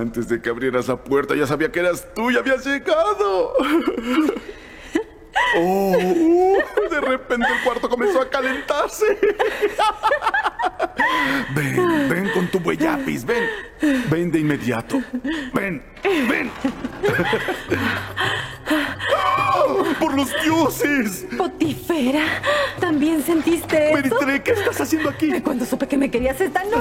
Antes de que abrieras la puerta ya sabía que eras tú y habías llegado. De repente el cuarto comenzó a calentarse. Ven con tu huellapis, ven. Ven de inmediato. Ven. ¡Oh, ¡por los dioses! Potifera, ¿también sentiste eso? Meritre, ¿qué estás haciendo aquí? Cuando supe que me querías esta noche.